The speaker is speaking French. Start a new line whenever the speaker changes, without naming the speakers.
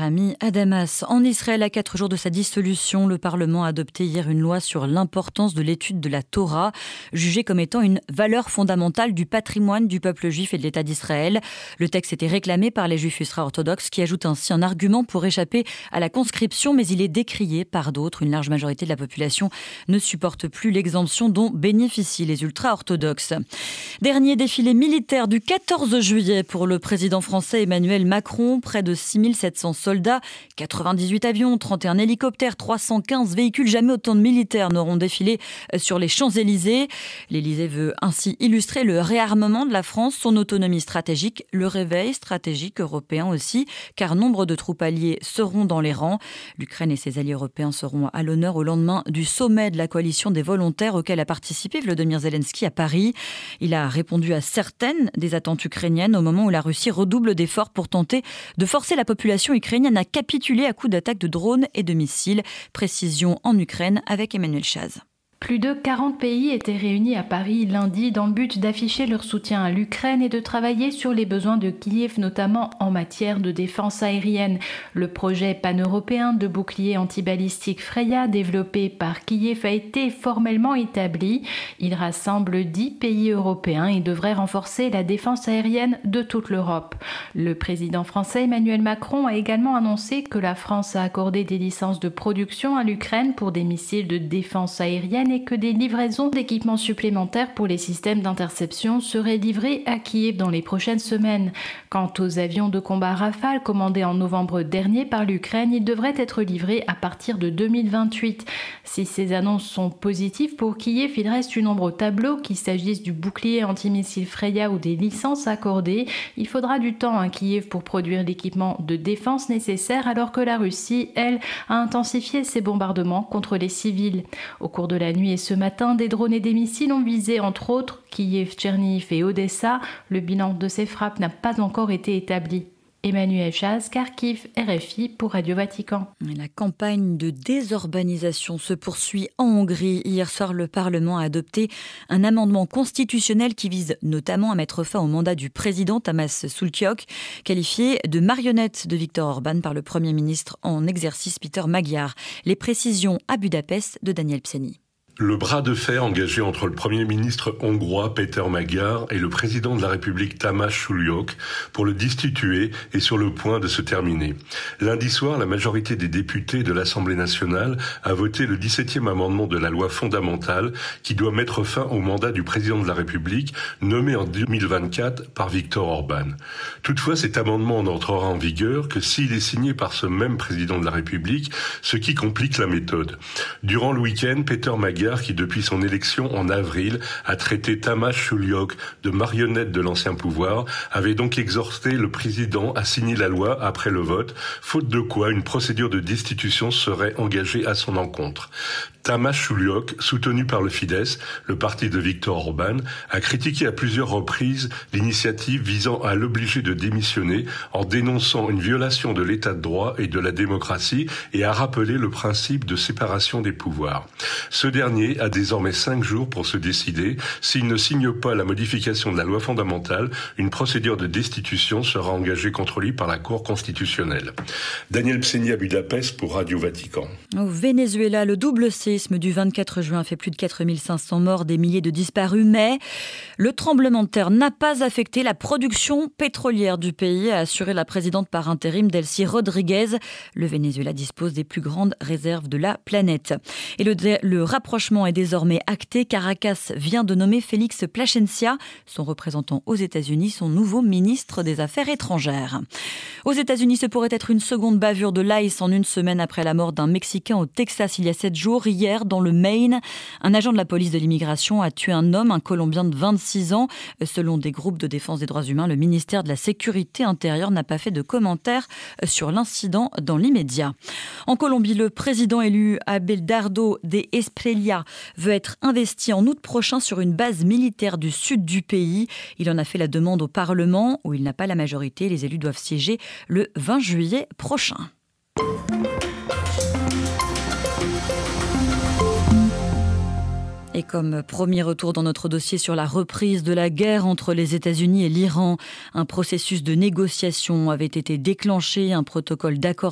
Rami Adamas. En Israël, à 4 jours de sa dissolution, le Parlement a adopté hier une loi sur l'importance de l'étude de la Torah, jugée comme étant une valeur fondamentale du patrimoine du peuple juif et de l'État d'Israël. Le texte était réclamé par les juifs ultra-orthodoxes qui ajoutent ainsi un argument pour échapper à la conscription, mais il est décrié par d'autres. Une large majorité de la population ne supporte plus l'exemption dont bénéficient les ultra-orthodoxes. Dernier défilé militaire du 14 juillet pour le président français Emmanuel Macron. Près de 6700 soldats, 98 avions, 31 hélicoptères, 315 véhicules. Jamais autant de militaires n'auront défilé sur les Champs-Élysées. L'Élysée veut ainsi illustrer le réarmement de la France, son autonomie stratégique, le réveil stratégique européen aussi, car nombre de troupes alliées seront dans les rangs. L'Ukraine et ses alliés européens seront à l'honneur au lendemain du sommet de la coalition des volontaires auquel a participé Volodymyr Zelensky à Paris. Il a répondu à certaines des attentes ukrainiennes au moment où la Russie redouble d'efforts pour tenter de forcer la population ukrainienne à capituler à coups d'attaques de drones et de missiles. Précision en Ukraine avec Emmanuel Chaz.
Plus de 40 pays étaient réunis à Paris lundi dans le but d'afficher leur soutien à l'Ukraine et de travailler sur les besoins de Kiev, notamment en matière de défense aérienne. Le projet pan-européen de bouclier antibalistique Freya, développé par Kiev, a été formellement établi. Il rassemble 10 pays européens et devrait renforcer la défense aérienne de toute l'Europe. Le président français Emmanuel Macron a également annoncé que la France a accordé des licences de production à l'Ukraine pour des missiles de défense aérienne et que des livraisons d'équipements supplémentaires pour les systèmes d'interception seraient livrées à Kiev dans les prochaines semaines. Quant aux avions de combat Rafale commandés en novembre dernier par l'Ukraine, ils devraient être livrés à partir de 2028. Si ces annonces sont positives pour Kiev, il reste une ombre au tableau, qu'il s'agisse du bouclier antimissile Freya ou des licences accordées. Il faudra du temps à Kiev pour produire l'équipement de défense nécessaire, alors que la Russie, elle, a intensifié ses bombardements contre les civils. Au cours de la nuit et ce matin, des drones et des missiles ont visé entre autres Kiev, Tcherniv et Odessa. Le bilan de ces frappes n'a pas encore été établi. Emmanuel Chaz, Kharkiv, RFI pour Radio Vatican.
La campagne de désurbanisation se poursuit en Hongrie. Hier soir, le Parlement a adopté un amendement constitutionnel qui vise notamment à mettre fin au mandat du président Tamás Szulcsok, qualifié de marionnette de Viktor Orban par le Premier ministre en exercice Péter Magyar. Les précisions à Budapest de Daniel Pszeni.
Le bras de fer engagé entre le Premier ministre hongrois Péter Magyar et le président de la République Tamás Szulcsok pour le destituer est sur le point de se terminer. Lundi soir, la majorité des députés de l'Assemblée nationale a voté le 17e amendement de la loi fondamentale qui doit mettre fin au mandat du président de la République nommé en 2024 par Viktor Orban. Toutefois, cet amendement n'entrera en vigueur que s'il est signé par ce même président de la République, ce qui complique la méthode. Durant le week-end, Péter Magyar, qui depuis son élection en avril a traité Tamás Szulcsok de marionnette de l'ancien pouvoir, avait donc exhorté le président à signer la loi après le vote, faute de quoi une procédure de destitution serait engagée à son encontre. Tamás Szulcsok, soutenu par le Fidesz, le parti de Viktor Orban, a critiqué à plusieurs reprises l'initiative visant à l'obliger de démissionner en dénonçant une violation de l'état de droit et de la démocratie et a rappelé le principe de séparation des pouvoirs. Ce dernier a désormais 5 jours pour se décider. S'il ne signe pas la modification de la loi fondamentale, une procédure de destitution sera engagée contre lui par la Cour constitutionnelle. Daniel Pszeni à Budapest pour Radio Vatican.
Au Venezuela, le double séisme du 24 juin fait plus de 4500 morts, des milliers de disparus, mais le tremblement de terre n'a pas affecté la production pétrolière du pays, a assuré la présidente par intérim Delcy Rodriguez. Le Venezuela dispose des plus grandes réserves de la planète. Et le rapprochement est désormais acté. Caracas vient de nommer Félix Plasencia, son représentant aux États-Unis, son nouveau ministre des Affaires étrangères. Aux États-Unis, ce pourrait être une seconde bavure de l'ICE en une semaine après la mort d'un Mexicain au Texas il y a 7 jours. Hier, dans le Maine, un agent de la police de l'immigration a tué un homme, un Colombien de 26 ans. Selon des groupes de défense des droits humains, le ministère de la Sécurité intérieure n'a pas fait de commentaires sur l'incident dans l'immédiat. En Colombie, le président élu Abelardo de Espriella veut être investi en août prochain sur une base militaire du sud du pays. Il en a fait la demande au Parlement, où il n'a pas la majorité. Les élus doivent siéger le 20 juillet prochain. Et comme premier retour dans notre dossier sur la reprise de la guerre entre les États-Unis et l'Iran, un processus de négociation avait été déclenché, un protocole d'accord